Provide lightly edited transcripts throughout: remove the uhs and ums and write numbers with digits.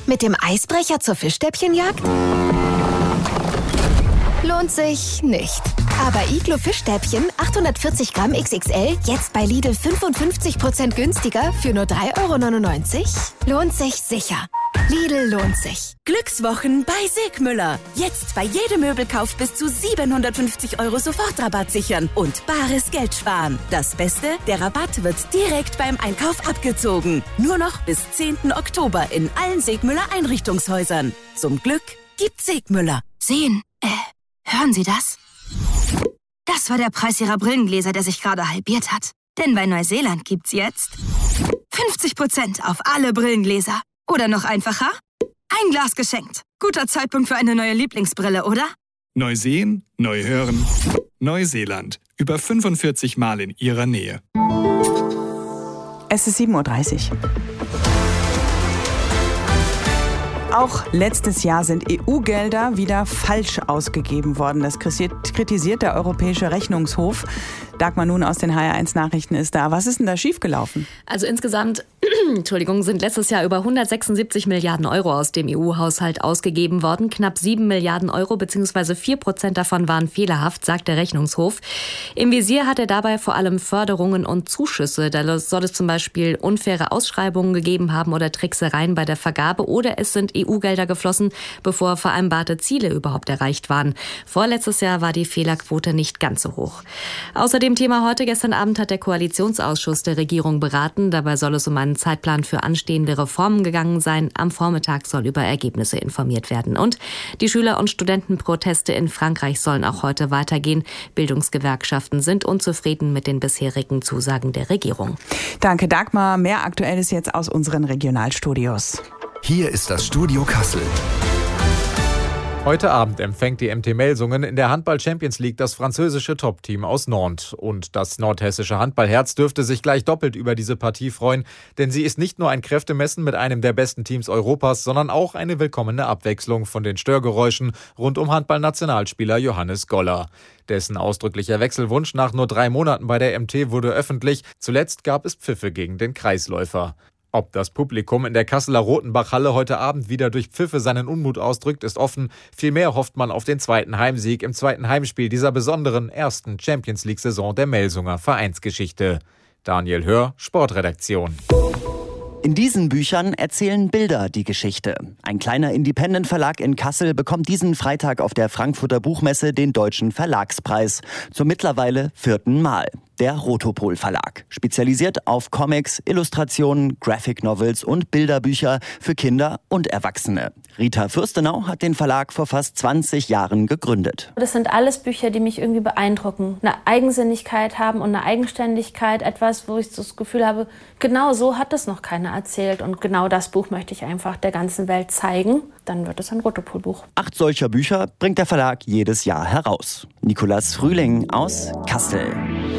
Mit dem Eisbrecher zur Fischstäbchenjagd? Lohnt sich nicht. Aber Iglo Fischstäbchen 840 Gramm XXL jetzt bei Lidl 55% günstiger für nur 3,99 €? Lohnt sich sicher. Lidl lohnt sich. Glückswochen bei Segmüller. Jetzt bei jedem Möbelkauf bis zu 750 € Sofortrabatt sichern und bares Geld sparen. Das Beste, der Rabatt wird direkt beim Einkauf abgezogen. Nur noch bis 10. Oktober in allen Segmüller Einrichtungshäusern. Zum Glück gibt Segmüller. Hören Sie das? Das war der Preis Ihrer Brillengläser, der sich gerade halbiert hat. Denn bei Neuseeland gibt's jetzt 50% auf alle Brillengläser. Oder noch einfacher, ein Glas geschenkt. Guter Zeitpunkt für eine neue Lieblingsbrille, oder? Neu sehen, neu hören. Neuseeland. Über 45 Mal in Ihrer Nähe. Es ist 7:30 Uhr. Auch letztes Jahr sind EU-Gelder wieder falsch ausgegeben worden. Das kritisiert der Europäische Rechnungshof. Dagmar Nun aus den HR1-Nachrichten ist da. Was ist denn da schiefgelaufen? Also insgesamt sind letztes Jahr über 176 Milliarden € aus dem EU-Haushalt ausgegeben worden. Knapp 7 Milliarden € bzw. 4% davon waren fehlerhaft, sagt der Rechnungshof. Im Visier hat er dabei vor allem Förderungen und Zuschüsse. Da soll es zum Beispiel unfaire Ausschreibungen gegeben haben oder Tricksereien bei der Vergabe oder es sind EU-Gelder geflossen, bevor vereinbarte Ziele überhaupt erreicht waren. Vorletztes Jahr war die Fehlerquote nicht ganz so hoch. Außerdem Thema heute. Gestern Abend hat der Koalitionsausschuss der Regierung beraten. Dabei soll es um einen Zeitplan für anstehende Reformen gegangen sein. Am Vormittag soll über Ergebnisse informiert werden. Und die Schüler- und Studentenproteste in Frankreich sollen auch heute weitergehen. Bildungsgewerkschaften sind unzufrieden mit den bisherigen Zusagen der Regierung. Danke, Dagmar. Mehr Aktuelles jetzt aus unseren Regionalstudios. Hier ist das Studio Kassel. Heute Abend empfängt die MT Melsungen in der Handball-Champions League das französische Top-Team aus Nantes. Und das nordhessische Handballherz dürfte sich gleich doppelt über diese Partie freuen, denn sie ist nicht nur ein Kräftemessen mit einem der besten Teams Europas, sondern auch eine willkommene Abwechslung von den Störgeräuschen rund um Handball-Nationalspieler Johannes Goller. Dessen ausdrücklicher Wechselwunsch nach nur 3 Monaten bei der MT wurde öffentlich. Zuletzt gab es Pfiffe gegen den Kreisläufer. Ob das Publikum in der Kasseler Rotenbach-Halle heute Abend wieder durch Pfiffe seinen Unmut ausdrückt, ist offen. Vielmehr hofft man auf den zweiten Heimsieg im zweiten Heimspiel dieser besonderen ersten Champions-League-Saison der Melsunger Vereinsgeschichte. Daniel Hör, Sportredaktion. In diesen Büchern erzählen Bilder die Geschichte. Ein kleiner Independent-Verlag in Kassel bekommt diesen Freitag auf der Frankfurter Buchmesse den Deutschen Verlagspreis. Zum mittlerweile 4. Mal. Der Rotopol Verlag. Spezialisiert auf Comics, Illustrationen, Graphic Novels und Bilderbücher für Kinder und Erwachsene. Rita Fürstenau hat den Verlag vor fast 20 Jahren gegründet. Das sind alles Bücher, die mich irgendwie beeindrucken. Eine Eigensinnigkeit haben und eine Eigenständigkeit. Etwas, wo ich das Gefühl habe, genau so hat es noch keiner erzählt. Und genau das Buch möchte ich einfach der ganzen Welt zeigen. Dann wird es ein Rotopol-Buch. 8 solcher Bücher bringt der Verlag jedes Jahr heraus. Nikolas Frühling aus Kassel.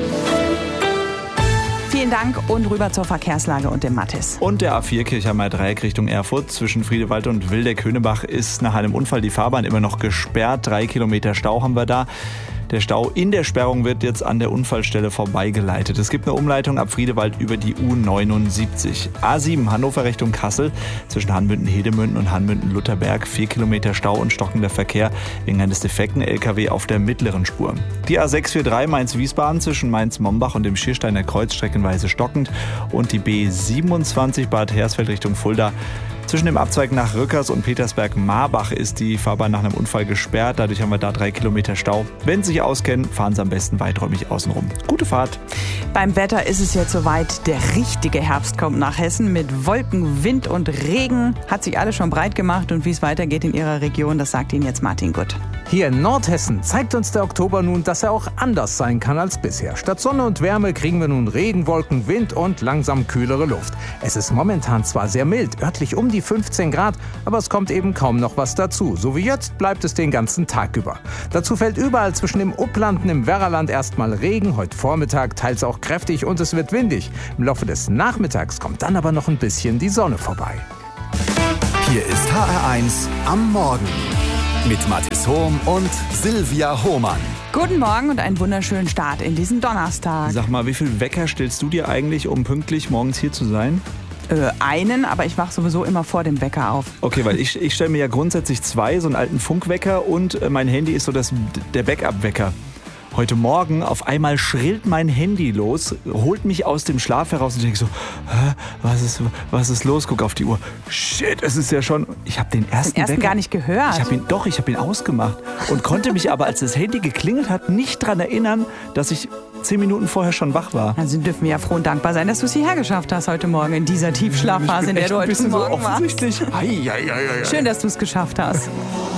Vielen Dank und rüber zur Verkehrslage und dem Mathis. Und der A4 Kirchheimer Dreieck Richtung Erfurt zwischen Friedewald und Wildeck-Höhnebach ist nach einem Unfall die Fahrbahn immer noch gesperrt. 3 Kilometer Stau haben wir da. Der Stau in der Sperrung wird jetzt an der Unfallstelle vorbeigeleitet. Es gibt eine Umleitung ab Friedewald über die U79. A7 Hannover Richtung Kassel zwischen Hanmünden-Hedemünden und Hanmünden-Lutherberg. 4 Kilometer Stau und stockender Verkehr wegen eines defekten LKW auf der mittleren Spur. Die A643 Mainz-Wiesbaden zwischen Mainz-Mombach und dem Schiersteiner Kreuz streckenweise stockend. Und die B27 Bad Hersfeld Richtung Fulda. Zwischen dem Abzweig nach Rückers und Petersberg-Marbach ist die Fahrbahn nach einem Unfall gesperrt. Dadurch haben wir da 3 Kilometer Stau. Wenn Sie sich auskennen, fahren Sie am besten weiträumig außenrum. Gute Fahrt. Beim Wetter ist es jetzt soweit. Der richtige Herbst kommt nach Hessen mit Wolken, Wind und Regen. Hat sich alles schon breit gemacht. Und wie es weitergeht in Ihrer Region, das sagt Ihnen jetzt Martin Gutt. Hier in Nordhessen zeigt uns der Oktober nun, dass er auch anders sein kann als bisher. Statt Sonne und Wärme kriegen wir nun Regenwolken, Wind und langsam kühlere Luft. Es ist momentan zwar sehr mild, örtlich um die 15 Grad, aber es kommt eben kaum noch was dazu. So wie jetzt bleibt es den ganzen Tag über. Dazu fällt überall zwischen dem Upland und dem Werraland erstmal Regen, heute Vormittag teils auch kräftig und es wird windig. Im Laufe des Nachmittags kommt dann aber noch ein bisschen die Sonne vorbei. Hier ist HR1 am Morgen mit Mathis Hohm und Silvia Hohmann. Guten Morgen und einen wunderschönen Start in diesen Donnerstag. Sag mal, wie viel Wecker stellst du dir eigentlich, um pünktlich morgens hier zu sein? Einen, aber ich wache sowieso immer vor dem Wecker auf. Okay, weil ich stelle mir ja grundsätzlich 2, so einen alten Funkwecker und mein Handy ist so der Backup-Wecker. Heute Morgen auf einmal schrillt mein Handy los, holt mich aus dem Schlaf heraus und ich denke so, was ist los? Guck auf die Uhr. Shit, es ist ja schon... Ich habe den ersten Wecker gar nicht gehört. Ich habe ihn ausgemacht und konnte mich aber, als das Handy geklingelt hat, nicht daran erinnern, dass ich 10 Minuten vorher schon wach war. Also dürfen wir ja froh und dankbar sein, dass du es hierher geschafft hast heute Morgen in dieser Tiefschlafphase, in der du heute Morgen warst. Offensichtlich. Schön, dass du es geschafft hast.